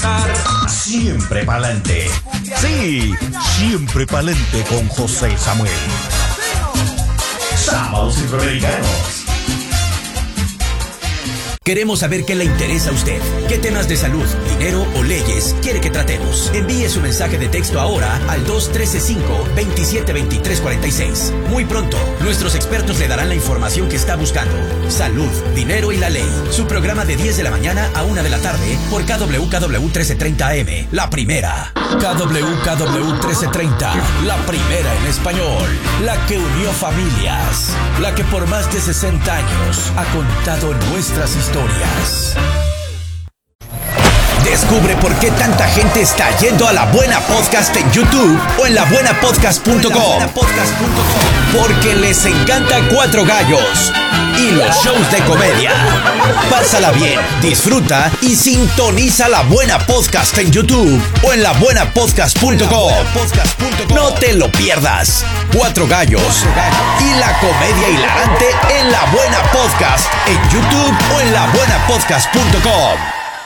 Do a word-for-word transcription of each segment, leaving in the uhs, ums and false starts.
progresar. Siempre pa'lante. Sí, siempre pa'lante con José Samuel. Sábados Centroamericanos. Queremos saber qué le interesa a usted. ¿Qué temas de salud, dinero o leyes quiere que tratemos? Envíe su mensaje de texto ahora al dos uno tres cinco, dos siete dos tres cuatro seis. Muy pronto, nuestros expertos le darán la información que está buscando. Salud, dinero y la ley. Su programa de diez de la mañana a una de la tarde por K W K W trece treinta A M. La primera. K W K W trece treinta. La primera en español. La que unió familias. La que por más de sesenta años ha contado nuestras historias. Descubre por qué tanta gente está yendo a La Buena Podcast en YouTube o en la buena podcast punto com. Porque les encanta Cuatro Gallos y los shows de comedia. Pásala bien, disfruta y sintoniza La Buena Podcast en YouTube o en la buena podcast punto com. No te lo pierdas. Cuatro Gallos y la comedia hilarante en La Buena Podcast en YouTube o en la buena podcast punto com.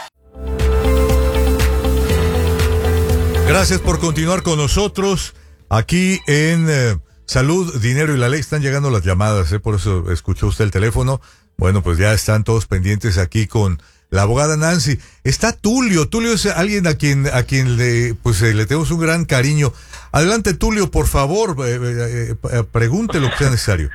Gracias por continuar con nosotros aquí en eh, Salud, Dinero y la Ley. Están llegando las llamadas, ¿eh? Por eso escuchó usted el teléfono. Bueno, pues ya están todos pendientes aquí con la abogada Nancy. Está Tulio. Tulio es alguien a quien a quien le pues eh, le tenemos un gran cariño. Adelante, Tulio, por favor, eh, eh, eh, pregunte lo que sea necesario.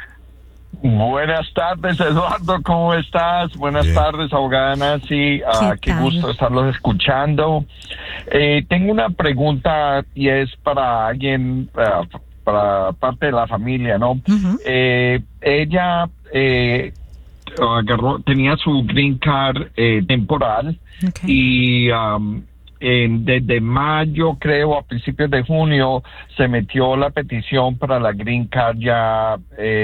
Buenas tardes, Eduardo, ¿cómo estás? Buenas Bien. tardes, abogada Nancy, uh, qué, qué gusto estarlos escuchando. Eh, tengo una pregunta y es para alguien, uh, para parte de la familia, ¿no? Uh-huh. Eh, ella eh, agarró, tenía su green card eh, temporal, okay. y um, en, desde mayo, creo, a principios de junio, se metió la petición para la green card ya...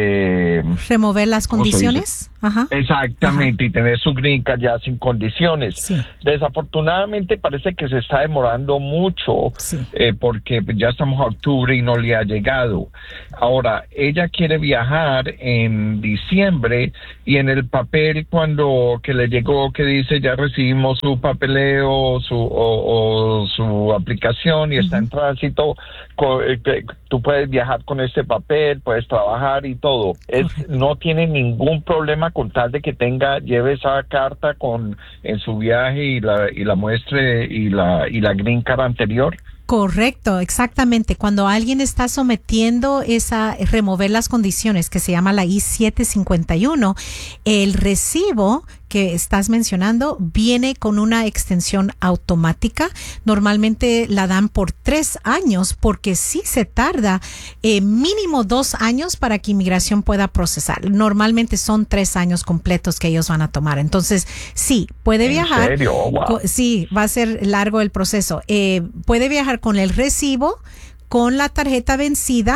Eh, ¿remover las condiciones? Ajá. Exactamente, Ajá. y tener su green card ya sin condiciones. Sí. Desafortunadamente parece que se está demorando mucho, sí. eh, porque ya estamos a octubre y no le ha llegado. Ahora, ella quiere viajar en diciembre y en el papel cuando que le llegó que dice ya recibimos su papeleo su o, o su aplicación y uh-huh. está en tránsito, co- eh, tú puedes viajar con este papel, puedes trabajar y todo. Es, no tiene ningún problema con tal de que tenga, lleve esa carta con en su viaje y la y la muestre y la y la green card anterior. Correcto, exactamente. Cuando alguien está sometiendo esa, remover las condiciones, que se llama la I siete cincuenta y uno, el recibo que estás mencionando viene con una extensión automática. Normalmente la dan por tres años porque sí se tarda eh, mínimo dos años para que inmigración pueda procesar. Normalmente son tres años completos que ellos van a tomar. Entonces, sí, puede viajar. ¿En serio? Wow. Co- sí, va a ser largo el proceso. Eh, puede viajar con el recibo, con la tarjeta vencida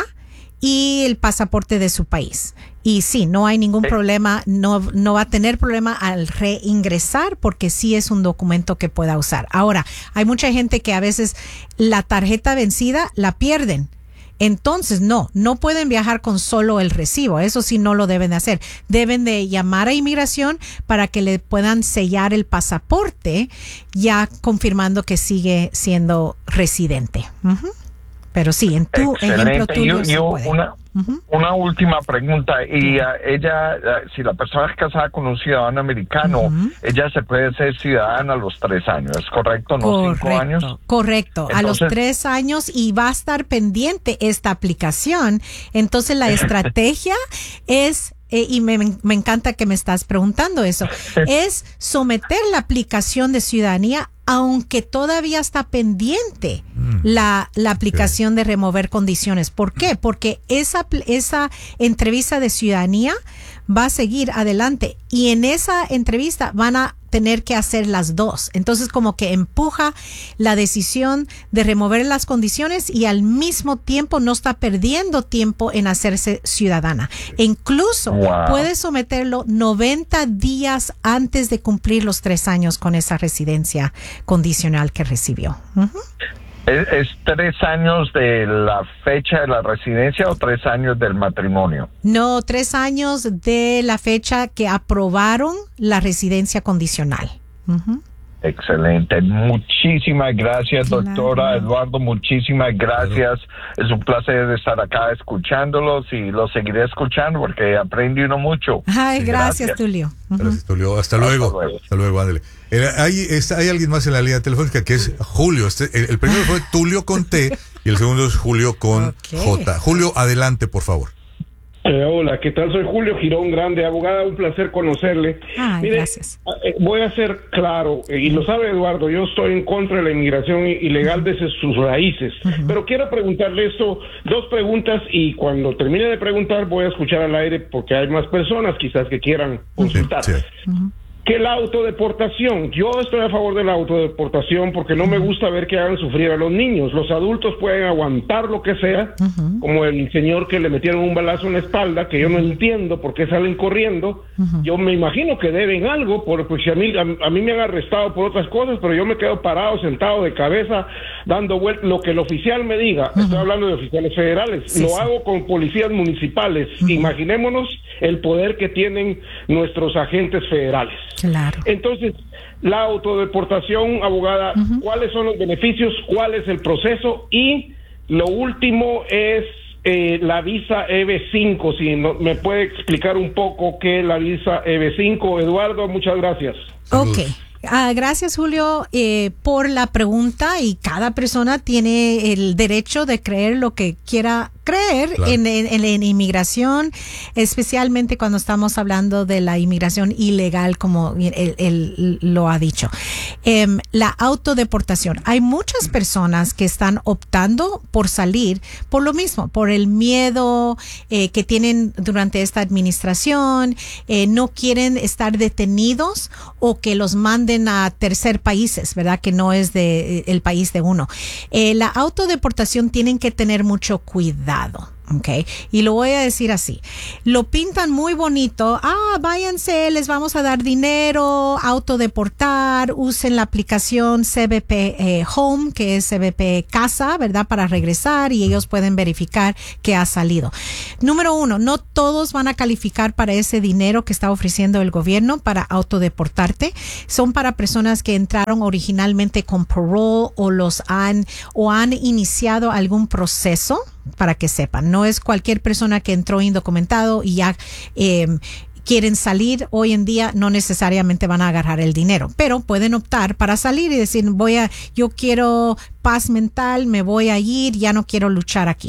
y el pasaporte de su país. Y sí, no hay ningún problema, no, no va a tener problema al reingresar porque sí es un documento que pueda usar. Ahora, hay mucha gente que a veces la tarjeta vencida la pierden. Entonces, no, no pueden viajar con solo el recibo. Eso sí no lo deben de hacer. Deben de llamar a inmigración para que le puedan sellar el pasaporte, ya confirmando que sigue siendo residente. Uh-huh. Pero sí, en tu Excelente. ejemplo tuyo yo, se yo puede. Una, uh-huh. una última pregunta. Y uh, ella, uh, si la persona es casada con un ciudadano americano, uh-huh. ella se puede ser ciudadana a los tres años, ¿es correcto? ¿No correcto, cinco años? Correcto, Entonces, a los tres años y va a estar pendiente esta aplicación. Entonces la estrategia es... Eh, y me, me encanta que me estás preguntando eso, es someter la aplicación de ciudadanía aunque todavía está pendiente mm. la, la aplicación okay. de remover condiciones. ¿Por qué? Porque esa, esa entrevista de ciudadanía va a seguir adelante y en esa entrevista van a tener que hacer las dos. Entonces como que empuja la decisión de remover las condiciones y al mismo tiempo no está perdiendo tiempo en hacerse ciudadana. E incluso wow. puede someterlo noventa días antes de cumplir los tres años con esa residencia condicional que recibió. Uh-huh. ¿Es, ¿Es tres años de la fecha de la residencia o tres años del matrimonio? No, tres años de la fecha que aprobaron la residencia condicional. Uh-huh. Excelente. Muchísimas gracias, Claro. doctora Eduardo. Muchísimas gracias. Es un placer estar acá escuchándolos y los seguiré escuchando porque aprendí uno mucho. Ay, Sí, gracias, Tulio. Ujú. Gracias, Tulio. Hasta luego. Hasta luego. Hasta luego, ándale. Eh, hay, está, hay alguien más en la línea telefónica que es Julio. Este, el, el primero fue Tulio con T y el segundo es Julio con Ok. J. Julio, adelante, por favor. Eh, hola, ¿qué tal? Soy Julio Girón Grande, abogada, un placer conocerle. Ay, Mire, gracias. eh, voy a ser claro, eh, y lo sabe Eduardo, yo estoy en contra de la inmigración i- ilegal desde sus raíces, pero quiero preguntarle esto, dos preguntas, y cuando termine de preguntar voy a escuchar al aire porque hay más personas quizás que quieran consultar. Sí, sí. Que la autodeportación, yo estoy a favor de la autodeportación porque no me gusta ver que hagan sufrir a los niños. Los adultos pueden aguantar lo que sea, Ujú. como el señor que le metieron un balazo en la espalda, que yo no entiendo por qué salen corriendo. Yo me imagino que deben algo, por- porque a mí, a, a mí me han arrestado por otras cosas, pero yo me quedo parado, sentado de cabeza, dando vueltas, lo que el oficial me diga. Estoy hablando de oficiales federales. Sí, lo sí. hago con policías municipales. Imaginémonos el poder que tienen nuestros agentes federales. Claro. Entonces, la autodeportación, abogada, ¿cuáles son los beneficios? ¿Cuál es el proceso? Y lo último es eh, la visa E B cinco. Si no, me puede explicar un poco qué es la visa E B cinco. Eduardo, muchas gracias. Ok. Ah, gracias, Julio, eh, por la pregunta, y cada persona tiene el derecho de creer lo que quiera creer Claro. en, en, en, en inmigración, especialmente cuando estamos hablando de la inmigración ilegal, como él, él lo ha dicho. Em, la autodeportación. Hay muchas personas que están optando por salir por lo mismo, por el miedo eh, que tienen durante esta administración, eh, no quieren estar detenidos o que los manden a tercer países, ¿verdad? Que no es de el país de uno. Eh, la autodeportación tienen que tener mucho cuidado. Okay. Y lo voy a decir así, lo pintan muy bonito, ah, váyanse, les vamos a dar dinero, autodeportar, usen la aplicación C B P eh, Home, que es C B P Casa, ¿verdad? Para regresar y ellos pueden verificar que ha salido. Número uno, no todos van a calificar para ese dinero que está ofreciendo el gobierno para autodeportarte. Son para personas que entraron originalmente con parole o los han, o han iniciado algún proceso, para que sepan. No es cualquier persona que entró indocumentado y ya eh, quieren salir. Hoy en día no necesariamente van a agarrar el dinero, pero pueden optar para salir y decir, voy a, yo quiero paz mental, me voy a ir, ya no quiero luchar aquí.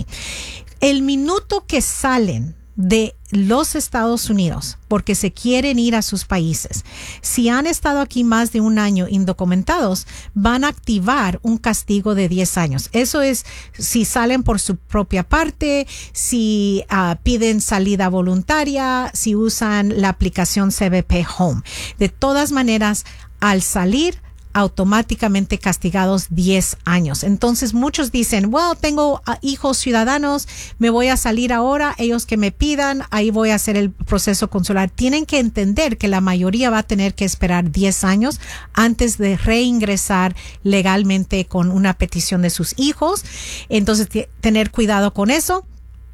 El minuto que salen de los Estados Unidos porque se quieren ir a sus países, si han estado aquí más de un año indocumentados, van a activar un castigo de diez años. Eso es si salen por su propia parte, si uh, piden salida voluntaria, si usan la aplicación C B P Home. De todas maneras, al salir, automáticamente castigados diez años. Entonces muchos dicen, well, tengo uh, hijos ciudadanos, me voy a salir ahora, ellos que me pidan, ahí voy a hacer el proceso consular. Tienen que entender que la mayoría va a tener que esperar diez años antes de reingresar legalmente con una petición de sus hijos. Entonces, t- tener cuidado con eso.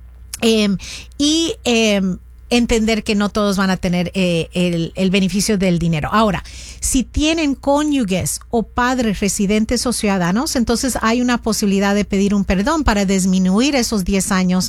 Eh, y eh, entender que no todos van a tener eh, el, el beneficio del dinero. Ahora, si tienen cónyuges o padres residentes o ciudadanos, entonces hay una posibilidad de pedir un perdón para disminuir esos diez años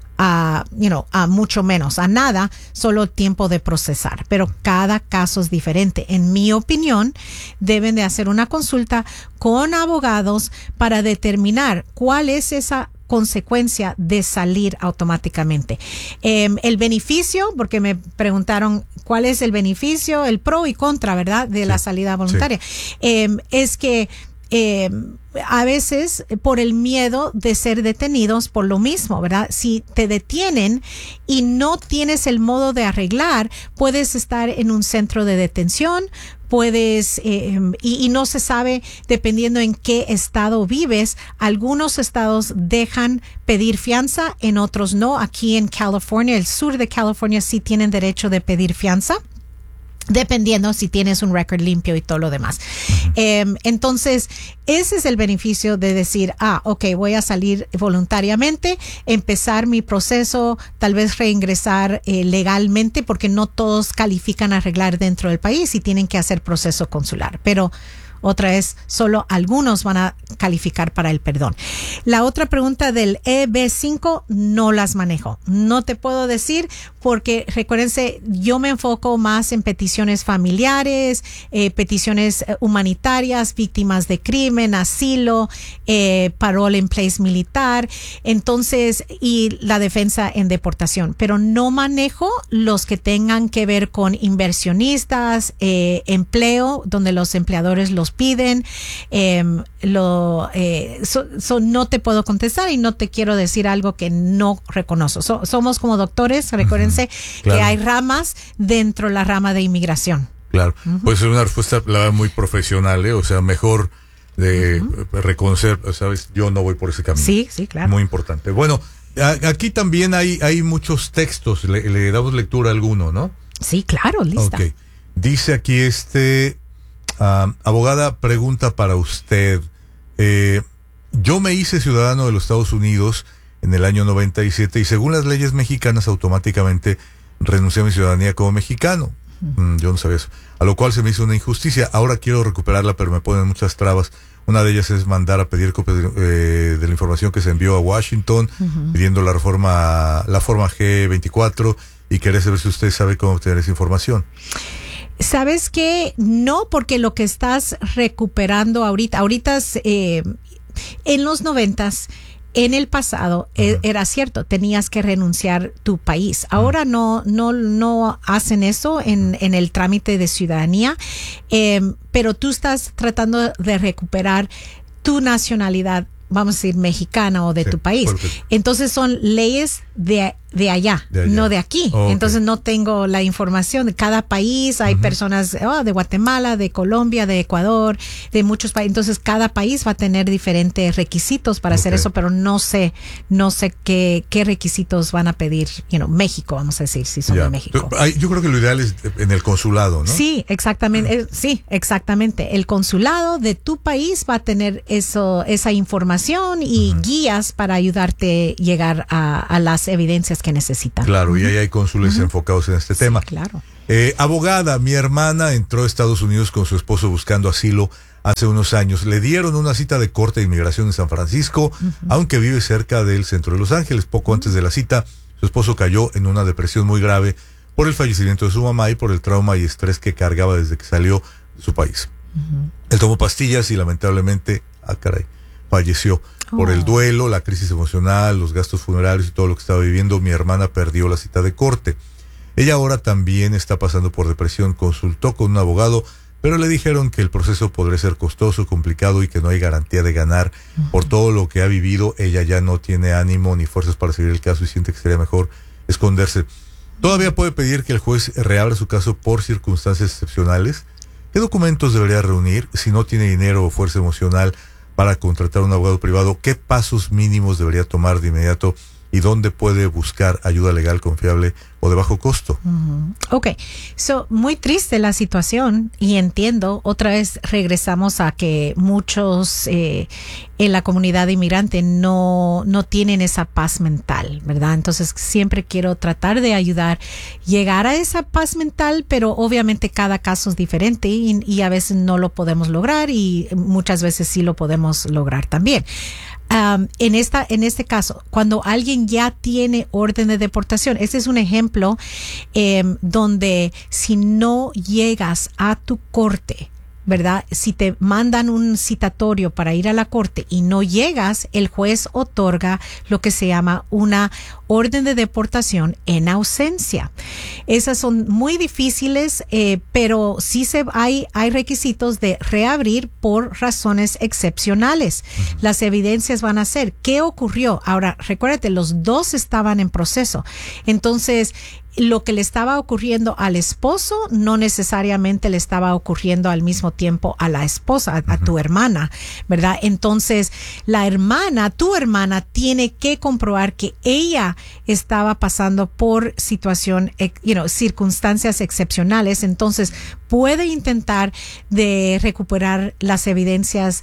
a, you know, a mucho menos, a nada, solo tiempo de procesar. Pero cada caso es diferente. En mi opinión, deben de hacer una consulta con abogados para determinar cuál es esa consecuencia de salir automáticamente. Eh, el beneficio, porque me preguntaron cuál es el beneficio, el pro y contra, ¿verdad? De sí, la salida voluntaria. Sí. Eh, es que eh, a veces por el miedo de ser detenidos por lo mismo, ¿verdad? Si te detienen y no tienes el modo de arreglar, puedes estar en un centro de detención, puedes, eh, y, y no se sabe, dependiendo en qué estado vives, algunos estados dejan pedir fianza, en otros no. Aquí en California, el sur de California, sí tienen derecho de pedir fianza, dependiendo si tienes un récord limpio y todo lo demás. Eh, entonces, ese es el beneficio de decir, ah, ok, voy a salir voluntariamente, empezar mi proceso, tal vez reingresar eh, legalmente, porque no todos califican a arreglar dentro del país y tienen que hacer proceso consular. Pero otra vez solo algunos van a calificar para el perdón. La otra pregunta del E B cinco no las manejo. No te puedo decir porque recuérdense, yo me enfoco más en peticiones familiares, eh, peticiones humanitarias, víctimas de crimen, asilo, eh, parole en place militar, entonces, y la defensa en deportación. Pero no manejo los que tengan que ver con inversionistas, eh, empleo, donde los empleadores los piden. Eh, lo, eh, so, so no te puedo contestar y no te quiero decir algo que no reconozco. So, somos como doctores, recuérdense, uh-huh. claro. que hay ramas dentro de la rama de inmigración. Claro, uh-huh. Puede ser una respuesta la verdad, muy profesional, ¿eh? O sea, mejor de uh-huh. reconocer, ¿sabes? Yo no voy por ese camino. Sí, sí, claro. Muy importante. Bueno, a, aquí también hay, hay muchos textos, le, le damos lectura a alguno, ¿no? Sí, claro, lista. Ok, dice aquí este, uh, abogada, pregunta para usted. Eh, yo me hice ciudadano de los Estados Unidos en el año noventa y siete y según las leyes mexicanas automáticamente renuncié a mi ciudadanía como mexicano. Mm, yo no sabía eso. A lo cual se me hizo una injusticia. Ahora quiero recuperarla, pero me ponen muchas trabas. Una de ellas es mandar a pedir copias de, eh, de la información que se envió a Washington, uh-huh. pidiendo la reforma, la forma G veinticuatro, y quería saber si usted sabe cómo obtener esa información. ¿Sabes qué? No, porque lo que estás recuperando ahorita, ahorita eh, en los noventas, en el pasado, uh-huh. eh, era cierto, tenías que renunciar tu país. Ahora uh-huh. no, no, no hacen eso en, en el trámite de ciudadanía, eh, pero tú estás tratando de recuperar tu nacionalidad, vamos a decir, mexicana o de sí, tu país. Porque... Entonces son leyes de, de, allá, de allá, no de aquí. Oh, Entonces okay. no tengo la información de cada país. Hay uh-huh. personas oh, de Guatemala, de Colombia, de Ecuador, de muchos países. Entonces cada país va a tener diferentes requisitos para okay. hacer eso, pero no sé, no sé qué, qué requisitos van a pedir, you know, México, vamos a decir, si son yeah. de México. Yo creo que lo ideal es en el consulado, ¿no? Sí, exactamente. Uh-huh. Sí, exactamente. El consulado de tu país va a tener eso, esa información y uh-huh. guías para ayudarte a llegar a, a las evidencias que necesitan. Claro, uh-huh. y ahí hay cónsules uh-huh. enfocados en este sí, tema. Claro. Eh, abogada, mi hermana entró a Estados Unidos con su esposo buscando asilo hace unos años. Le dieron una cita de corte de inmigración en San Francisco, uh-huh. aunque vive cerca del centro de Los Ángeles. Poco uh-huh. antes de la cita, su esposo cayó en una depresión muy grave por el fallecimiento de su mamá y por el trauma y estrés que cargaba desde que salió de su país. Uh-huh. Él tomó pastillas y lamentablemente, ah caray, falleció. Por el duelo, la crisis emocional, los gastos funerarios y todo lo que estaba viviendo, mi hermana perdió la cita de corte. Ella ahora también está pasando por depresión, consultó con un abogado, pero le dijeron que el proceso podría ser costoso, complicado y que no hay garantía de ganar. Uh-huh. Por todo lo que ha vivido, ella ya no tiene ánimo ni fuerzas para seguir el caso y siente que sería mejor esconderse. Todavía puede pedir que el juez reabra su caso por circunstancias excepcionales. ¿Qué documentos debería reunir si no tiene dinero o fuerza emocional para contratar un abogado privado? ¿Qué pasos mínimos debería tomar de inmediato y dónde puede buscar ayuda legal confiable o de bajo costo? Uh-huh. Ok, so, muy triste la situación y entiendo, otra vez regresamos a que muchos eh, en la comunidad inmigrante no, no tienen esa paz mental, ¿verdad? Entonces siempre quiero tratar de ayudar, llegar a esa paz mental, pero obviamente cada caso es diferente y, y a veces no lo podemos lograr y muchas veces sí lo podemos lograr también. Um, en esta, en este caso, cuando alguien ya tiene orden de deportación, este es un ejemplo eh, donde si no llegas a tu corte, ¿verdad? Si te mandan un citatorio para ir a la corte y no llegas, el juez otorga lo que se llama una orden de deportación en ausencia. Esas son muy difíciles, eh, pero sí se hay hay requisitos de reabrir por razones excepcionales. Uh-huh. Las evidencias van a ser qué ocurrió. Ahora, recuérdate, los dos estaban en proceso. Entonces, lo que le estaba ocurriendo al esposo no necesariamente le estaba ocurriendo al mismo tiempo a la esposa, a, uh-huh. a tu hermana, ¿verdad? Entonces, la hermana, tu hermana, tiene que comprobar que ella estaba pasando por situación, you know, circunstancias excepcionales. Entonces, puede intentar de recuperar las evidencias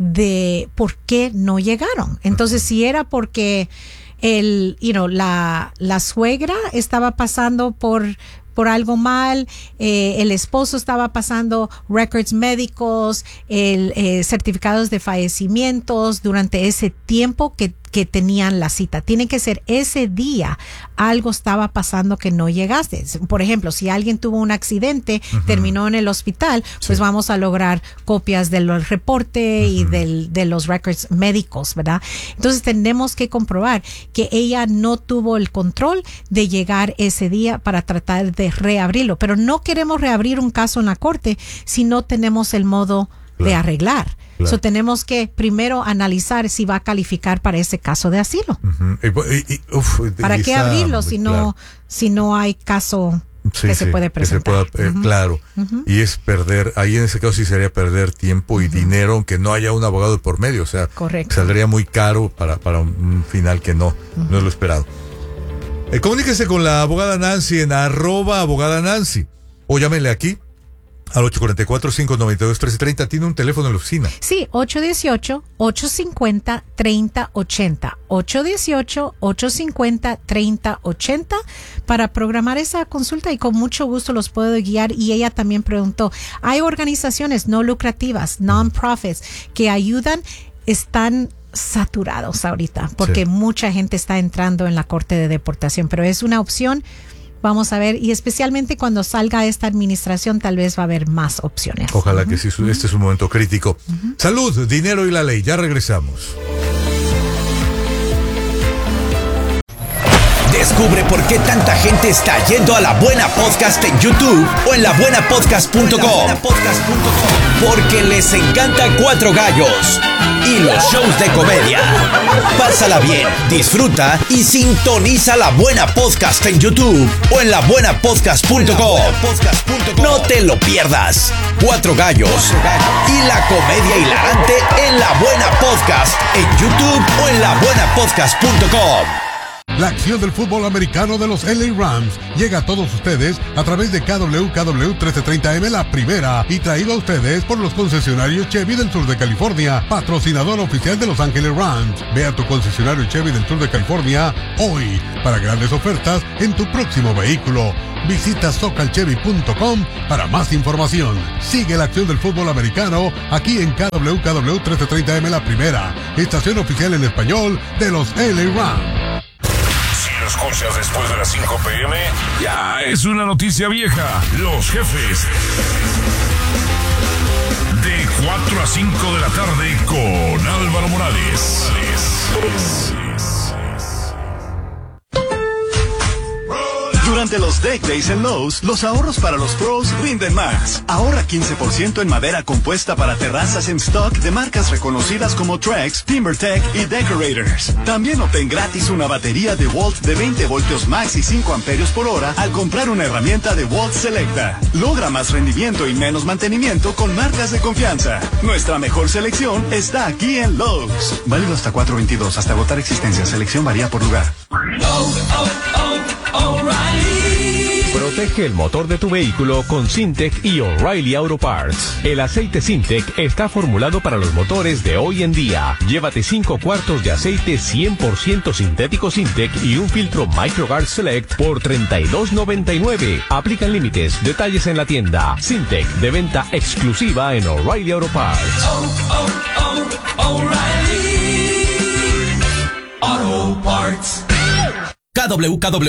de por qué no llegaron. Entonces, uh-huh. si era porque el, you know, la, la suegra estaba pasando por, por algo mal, eh, el esposo estaba pasando records médicos, el, eh, certificados de fallecimientos durante ese tiempo que que tenían la cita. Tiene que ser ese día. Algo estaba pasando que no llegaste. Por ejemplo, si alguien tuvo un accidente, uh-huh. terminó en el hospital, pues sí. vamos a lograr copias del reporte uh-huh. y del, de los records médicos, ¿verdad? Entonces tenemos que comprobar que ella no tuvo el control de llegar ese día para tratar de reabrirlo. Pero no queremos reabrir un caso en la corte si no tenemos el modo claro. de arreglar. Claro. So, tenemos que primero analizar si va a calificar para ese caso de asilo. Uh-huh. y, y, uf, ¿Para qué está, abrirlo si no, claro. si no hay caso sí, que sí, se puede presentar? Que se pueda, eh, uh-huh. Claro. Uh-huh. Y es perder, ahí en ese caso sí sería perder tiempo y uh-huh. dinero, aunque no haya un abogado por medio. O sea, correcto. Saldría muy caro para, para un final que no, uh-huh. no es lo esperado. Eh, comuníquese con la abogada Nancy en arroba abogada Nancy. O llámenle aquí al ocho cuatro cuatro, cinco nueve dos, uno tres tres cero. Tiene un teléfono en la oficina. Sí, ocho uno ocho, ocho cinco cero, tres cero ocho cero. ocho uno ocho, ocho cinco cero, tres cero ocho cero para programar esa consulta y con mucho gusto los puedo guiar. Y ella también preguntó, ¿hay organizaciones no lucrativas, non-profits, que ayudan? Están saturados ahorita porque sí. mucha gente está entrando en la corte de deportación, pero es una opción. Vamos a ver, y especialmente cuando salga esta administración, tal vez va a haber más opciones. Ojalá uh-huh. que sí, este es un momento crítico. Uh-huh. Salud, dinero y la ley. Ya regresamos. Descubre por qué tanta gente está yendo a La Buena Podcast en YouTube o en la buena podcast punto com. Porque les encanta Cuatro Gallos y los shows de comedia. Pásala bien, disfruta y sintoniza La Buena Podcast en YouTube o en la buena podcast punto com. No te lo pierdas. Cuatro Gallos y la comedia hilarante en La Buena Podcast en YouTube o en la buena podcast punto com. La acción del fútbol americano de los L A Rams llega a todos ustedes a través de K W K W trece treinta M La Primera y traído a ustedes por los concesionarios Chevy del sur de California, patrocinador oficial de Los Ángeles Rams. Ve a tu concesionario Chevy del sur de California hoy para grandes ofertas en tu próximo vehículo. Visita socal chevy punto com para más información. Sigue la acción del fútbol americano aquí en K W K W trece treinta M La Primera, estación oficial en español de los L A Rams. Escuchas después de las cinco p.m. Ya es una noticia vieja. Los jefes. De cuatro a cinco de la tarde con Álvaro Morales. Durante los Deck Days en Lowe's, los ahorros para los pros rinden más. Ahorra quince por ciento en madera compuesta para terrazas en stock de marcas reconocidas como Trex, TimberTech y Decorators. También obtén gratis una batería de Walt de veinte voltios max y cinco amperios por hora al comprar una herramienta de Walt Selecta. Logra más rendimiento y menos mantenimiento con marcas de confianza. Nuestra mejor selección está aquí en Lowe's. Válido hasta cuatro veintidós, hasta agotar existencia. Selección varía por lugar. Oh, oh, oh, O'Reilly. Protege el motor de tu vehículo con Syntec y O'Reilly Auto Parts. El aceite Syntec está formulado para los motores de hoy en día. Llévate cinco cuartos de aceite cien por ciento sintético Syntec y un filtro MicroGuard Select por treinta y dos noventa y nueve. Aplican límites. Detalles en la tienda. Syntec, de venta exclusiva en O'Reilly Auto Parts. Oh, oh, oh, O'Reilly Auto Parts. K W K W